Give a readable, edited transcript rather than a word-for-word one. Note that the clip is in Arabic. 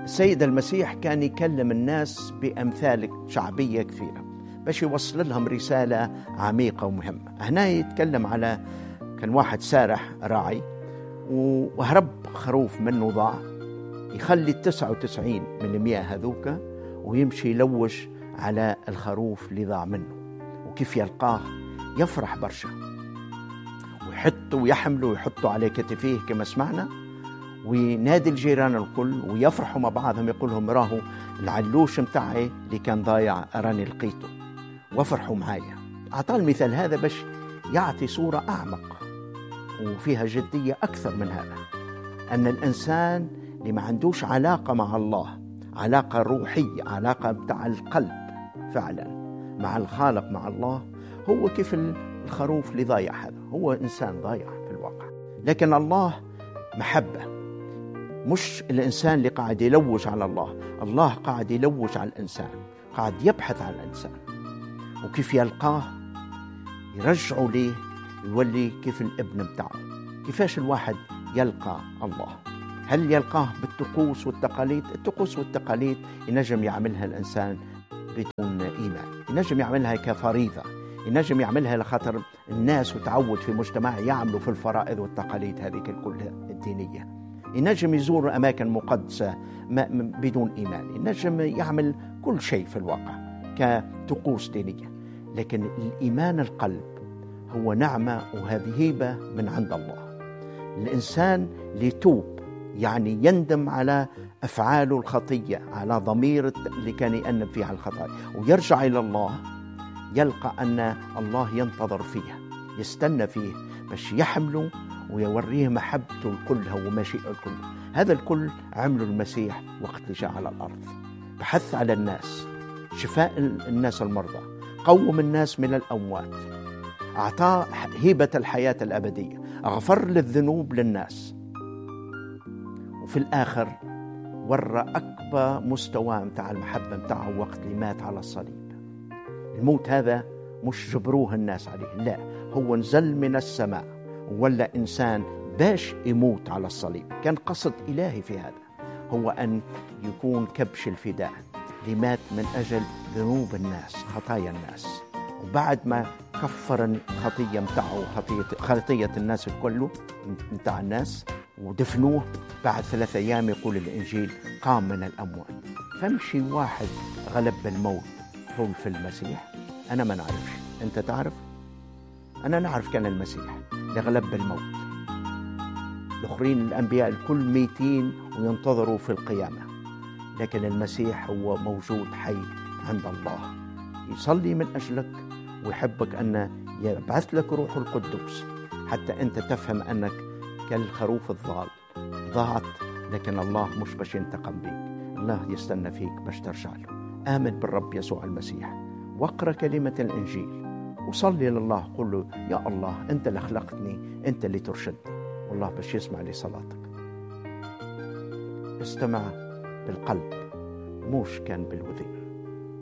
السيد المسيح كان يكلم الناس بأمثال شعبية كثيرة باش يوصل لهم رسالة عميقة ومهمة. هنا يتكلم على كان واحد سارح راعي وهرب خروف منه ضاع، يخلي 99 من المئة هذوك ويمشي يلوش على الخروف اللي ضاع منه، وكيف يلقاه يفرح برشا ويحطه ويحمله ويحطه على كتفيه كما سمعنا، وينادي الجيران الكل ويفرحوا مع بعضهم، يقول لهم راهو العلوش متاعي اللي كان ضايع أراني لقيته وافرحوا معايا. أعطى المثال هذا باش يعطي صورة أعمق وفيها جدية أكثر من هذا، أن الإنسان اللي ما عندوش علاقة مع الله، علاقة روحية، علاقة بتاع القلب فعلا مع الخالق مع الله، هو كيف الخروف اللي ضايع هذا، هو إنسان ضايع في الواقع. لكن الله محبة، مش الإنسان اللي قاعد يلوج على الله، الله قاعد يلوج على الإنسان، قاعد يبحث عن الإنسان، وكيف يلقاه يرجعه ليه يولي كيف الابن بتاعه. كيفاش الواحد يلقى الله؟ هل يلقاه بالطقوس والتقاليد؟ الطقوس والتقاليد ينجم يعملها الإنسان بدون إيمان، ينجم يعملها كفريضة، ينجم يعملها لخاطر الناس وتعود في مجتمع يعملوا في الفرائض والتقاليد هذه كلها الدينية، ينجم يزور أماكن مقدسة بدون إيمان، ينجم يعمل كل شيء في الواقع كطقوس دينية. لكن الإيمان القلب هو نعمة وهذه هبة من عند الله. الإنسان ليتوب يعني يندم على أفعاله الخطية، على ضمير اللي كان يأنب فيها الخطايا، ويرجع إلى الله، يلقى أن الله ينتظر فيه، يستنى فيه باش يحمله ويوريه محبته كلها ومشيئته كلها. هذا الكل عمله المسيح وقت اللي جاء على الأرض، بحث على الناس، شفاء الناس المرضى، قوم الناس من الأموات، أعطاه هبة الحياة الأبدية، أغفر للذنوب للناس، وفي الآخر ورى أكبر مستوى متاع المحبة متاعه وقت اللي مات على الصليب. الموت هذا مش جبروه الناس عليه، لا، هو نزل من السماء ولا إنسان باش يموت على الصليب. كان قصد إلهي في هذا، هو أن يكون كبش الفداء لمات من أجل ذنوب الناس، خطايا الناس. وبعد ما كفر الخطية متاعه خطية الناس كله متاع الناس ودفنوه، بعد 3 أيام يقول الإنجيل قام من الأموات. فمشي واحد غلب الموت هو في المسيح. أنا ما نعرفش، أنت تعرف؟ أنا نعرف كان المسيح لغلب الموت. الآخرين الأنبياء الكل ميتين وينتظروا في القيامة، لكن المسيح هو موجود حي عند الله، يصلي من أجلك ويحبك أن يبعث لك روح القدس حتى أنت تفهم أنك كالخروف الضال ضاعت، لكن الله مش باش ينتقم بيك، الله يستنى فيك باش ترجع له. آمن بالرب يسوع المسيح واقرأ كلمة الإنجيل وصلي لله، قل له يا الله أنت اللي خلقتني، أنت اللي ترشدني، والله باش يسمع لصلاتك. استمع بالقلب مش كان بالوذين.